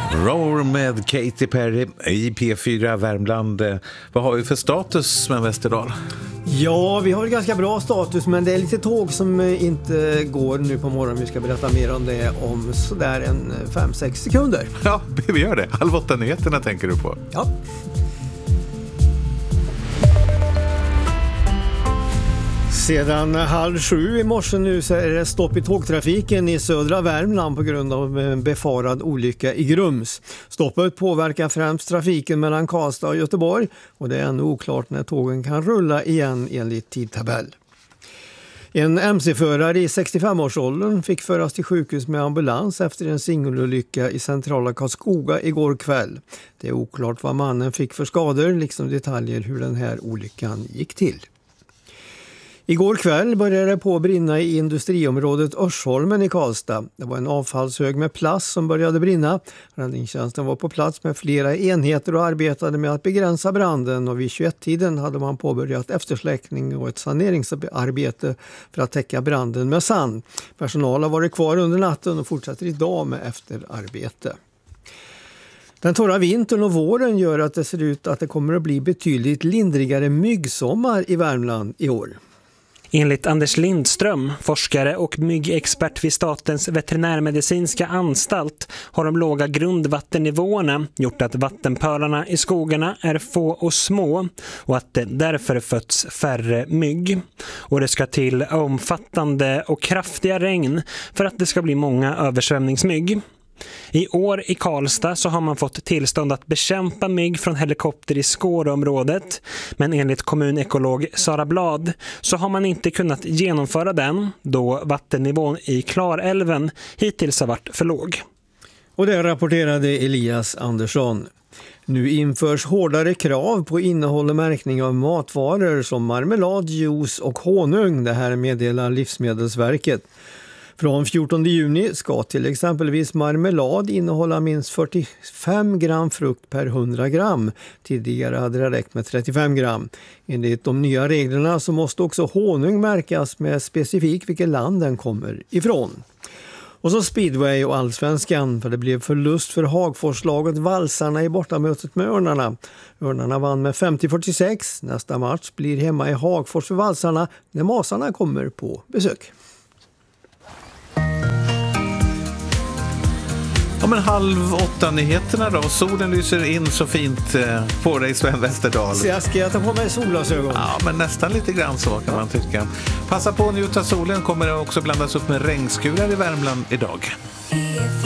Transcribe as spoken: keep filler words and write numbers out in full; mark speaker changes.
Speaker 1: Roar med Katy Perry i P fyra Värmland. Vad har vi för status med Västerdal?
Speaker 2: Ja, vi har ganska bra status, men det är lite tåg som inte går nu på morgonen. Vi ska berätta mer om det om sådär en fem sex sekunder.
Speaker 1: Ja, vi gör det. Halv åtta nyheterna tänker du på.
Speaker 2: Ja. Sedan halv sju i morse nu så är det stopp i tågtrafiken i södra Värmland på grund av en befarad olycka i Grums. Stoppet påverkar främst trafiken mellan Karlstad och Göteborg och det är ännu oklart när tågen kan rulla igen enligt tidtabell. En M C-förare i sextiofem-årsåldern fick föras till sjukhus med ambulans efter en singelolycka i centrala Karlskoga igår kväll. Det är oklart vad mannen fick för skador liksom detaljer hur den här olyckan gick till. Igår kväll började det på att brinna i industriområdet Örsholmen i Karlstad. Det var en avfallshög med plast som började brinna. Räddningstjänsten var på plats med flera enheter och arbetade med att begränsa branden. Och vid tjugoett-tiden hade man påbörjat eftersläckning och ett saneringsarbete för att täcka branden med sand. Personal har varit kvar under natten och fortsätter idag med efterarbete. Den torra vintern och våren gör att det ser ut att det kommer att bli betydligt lindrigare myggsommar i Värmland i år.
Speaker 3: Enligt Anders Lindström, forskare och myggexpert vid Statens veterinärmedicinska anstalt, har de låga grundvattennivåerna gjort att vattenpölarna i skogarna är få och små och att det därför föds färre mygg. Och det ska till omfattande och kraftiga regn för att det ska bli många översvämningsmygg. I år i Karlstad så har man fått tillstånd att bekämpa mygg från helikopter i Skåreområdet, men enligt kommunekolog Sara Blad så har man inte kunnat genomföra den då vattennivån i Klarälven hittills har varit för låg.
Speaker 2: Och det rapporterade Elias Andersson. Nu införs hårdare krav på innehåll och märkning av matvaror som marmelad, juice och honung. Det här meddelar Livsmedelsverket. Från fjortonde juni ska till exempelvis marmelad innehålla minst fyrtiofem gram frukt per hundra gram. Tidigare hade det räckt med trettiofem gram. Enligt de nya reglerna så måste också honung märkas med specifikt vilket land den kommer ifrån. Och så speedway och allsvenskan, för det blev förlust för Hagforslaget Valsarna i bortamötet med Örnarna. Örnarna vann med femtio fyrtiosex. Nästa match blir hemma i Hagfors för Valsarna när Masarna kommer på besök.
Speaker 1: Ja, men halv åtta nyheterna då. Solen lyser in så fint på dig, Sven Västerdal.
Speaker 2: Så jag ska ta på mig solglasögon.
Speaker 1: Ja, men nästan lite grann så kan man tycka. Passa på att njuta solen, kommer det också blandas upp med regnskurar i Värmland idag.